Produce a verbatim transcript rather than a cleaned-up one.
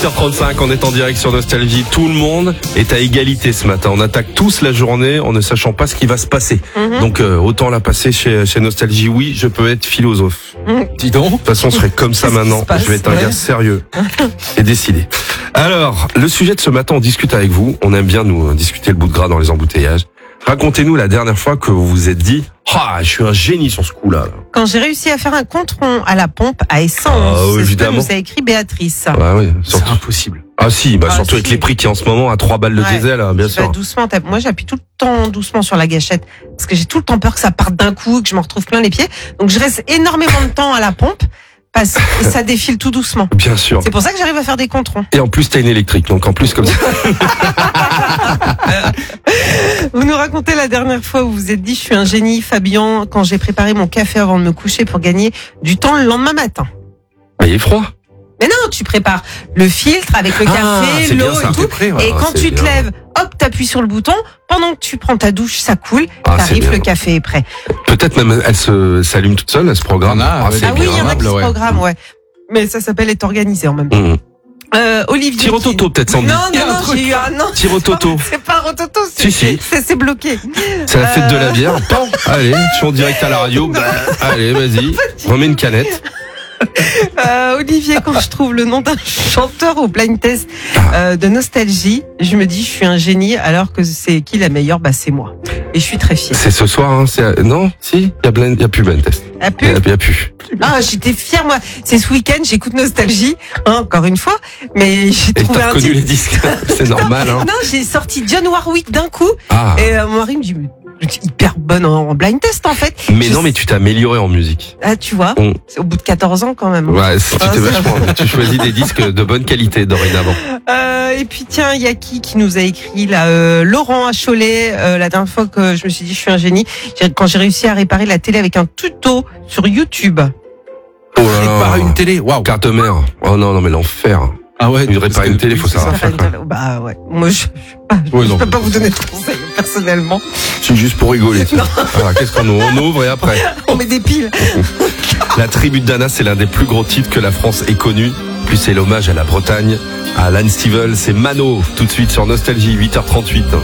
huit heures trente-cinq, on est en direct sur Nostalgie. Tout le monde est à égalité ce matin. On attaque tous la journée en ne sachant pas ce qui va se passer. Mm-hmm. Donc euh, autant la passer chez, chez Nostalgie. Oui, je peux être philosophe. Mm. Dis donc. De toute façon, je serai comme ça maintenant. Je vais être un ouais. gars sérieux et décidé. Alors, le sujet de ce matin, on discute avec vous. On aime bien nous discuter le bout de gras dans les embouteillages. Racontez-nous la dernière fois que vous vous êtes dit « Ah, je suis un génie sur ce coup-là. » Quand j'ai réussi à faire un compte-rond à la pompe à essence, ah, c'est évidemment. ce que nous a écrit Béatrice. Ah, oui, c'est impossible. Ah si, bah ah, surtout si. avec les prix qui en ce moment à trois balles de ouais. diesel, bien tu sûr. Vas doucement, moi j'appuie tout le temps doucement sur la gâchette parce que j'ai tout le temps peur que ça parte d'un coup et que je me retrouve plein les pieds. Donc je reste énormément de temps à la pompe. Parce que ça défile tout doucement. Bien sûr. C'est pour ça que j'arrive à faire des contrôles. Et en plus, t'as une électrique, donc en plus comme ça. Vous nous racontez la dernière fois où vous vous êtes dit, je suis un génie, Fabien, quand j'ai préparé mon café avant de me coucher pour gagner du temps le lendemain matin. Bah, il est froid. Mais non, tu prépares le filtre avec le café, ah, l'eau et tout. Prêt, et quand tu te bien. lèves, hop, t'appuies sur le bouton. Pendant que tu prends ta douche, ça coule. Ah, t'arrives, le café est prêt. Peut-être même elle se s'allume toute seule, elle se programme. Ah, ah oui, il y en a qui se programment, ouais. Mais ça s'appelle être organisé en même temps. Mmh. Euh, Olivier. Tire au toto, peut-être, Sandy. Non, non, non, j'ai eu un non. Tire au toto. C'est pas un rototo, c'est, si, si. c'est, c'est bloqué. C'est la fête euh... de la bière. Bon, allez, je suis en direct à la radio. Bah, allez, vas-y. Remets une canette. Euh, Olivier, quand je trouve le nom d'un chanteur au blind test euh, de Nostalgie, je me dis je suis un génie, alors que c'est qui la meilleure? Bah c'est moi. Et je suis très fière. C'est ce soir, hein, c'est non, si, il y a blind, il y a plus blind test. Il y a plus. Il y a plus. Ah, j'étais fière moi. C'est ce week-end, j'écoute Nostalgie, hein, encore une fois, mais j'ai et trouvé t'as un reconnu titre. les disques, c'est normal. Non, hein. non, j'ai sorti John Warwick d'un coup, ah. et euh, mon mari me dit hyper bonne en blind test en fait. Mais je non, mais tu t'es amélioré en musique. Ah, tu vois, On... c'est au bout de quatorze ans quand même. Ouais, tu t'es vachement. Tu choisis des disques de bonne qualité dorénavant. Euh, et puis tiens, il y a qui qui nous a écrit là, euh, Laurent à Cholet. Euh, la dernière fois que je me suis dit je suis un génie, quand j'ai réussi à réparer la télé avec un tuto sur YouTube. Oh là là. Réparer une télé, waouh. Carte mère. Oh non, non, mais l'enfer. Ah ouais. Une réparer une télé, faut savoir faire. Bah ouais. Moi, je, je, pas, je, ouais, je non, peux pas vous donner de conseils personnellement. C'est juste pour rigoler. Alors, qu'est-ce qu'on ouvre? On ouvre et après. On met des piles. La tribu de Dana, c'est l'un des plus gros titres que la France ait connu. Plus c'est l'hommage à la Bretagne, à Alan Stivell, c'est Mano. Tout de suite sur Nostalgie, huit heures trente-huit.